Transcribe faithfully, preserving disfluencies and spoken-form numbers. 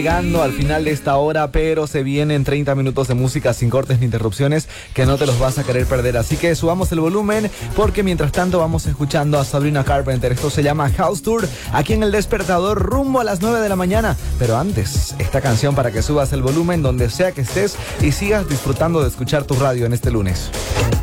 Llegando al final de esta hora, pero se vienen treinta minutos de música sin cortes ni interrupciones que no te los vas a querer perder. Así que subamos el volumen porque mientras tanto vamos escuchando a Sabrina Carpenter. Esto se llama House Tour, aquí en El Despertador, rumbo a las nueve de la mañana. Pero antes, esta canción para que subas el volumen donde sea que estés y sigas disfrutando de escuchar tu radio en este lunes.